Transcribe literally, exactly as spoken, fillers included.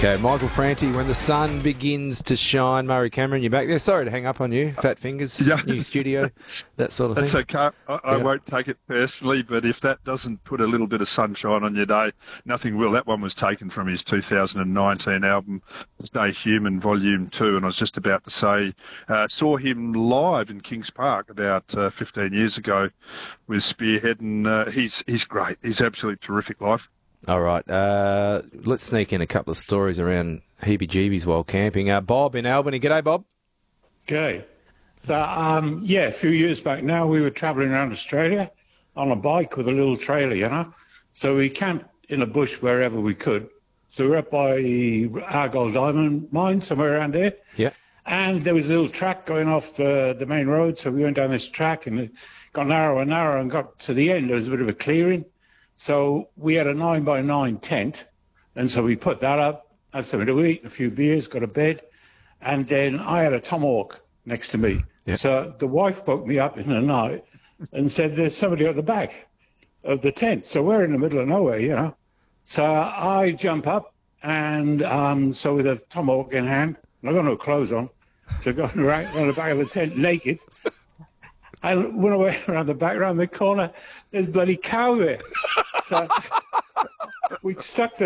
Okay, Michael Franti, when the sun begins to shine. Murray Cameron, you're back there. Sorry to hang up on you. Fat fingers, Yeah. new studio, that sort of That's thing. okay. I, I Yeah. won't take it personally, but if that doesn't put a little bit of sunshine on your day, nothing will. That one was taken from his two thousand nineteen album, Stay Human, Volume two, and I was just about to say, uh, saw him live in Kings Park about uh, fifteen years ago with Spearhead, and uh, he's, he's great. He's absolutely terrific live. All right, uh, let's sneak in a couple of stories around heebie-jeebies while camping. Uh, Bob in Albany. G'day, Bob. Okay. So, um, yeah, a few years back now, we were travelling around Australia on a bike with a little trailer, you know. So we camped in a bush wherever we could. So we're up by Argyle Diamond Mine, somewhere around there. Yeah. And there was a little track going off the, the main road. So we went down this track and it got narrower and narrower and got to the end. There was a bit of a clearing. So we had a nine by nine tent. And so we put that up, had something to eat, a few beers, got a bed. And then I had a tomahawk next to me. Yeah. So the wife woke me up in the night and said, there's somebody at the back of the tent. So we're in the middle of nowhere, you know. So I jump up and um, so with a tomahawk in hand, and I've got no clothes on, so going around on the back of the tent naked. I went away around the back, around the corner, there's bloody cow there. So we stuck the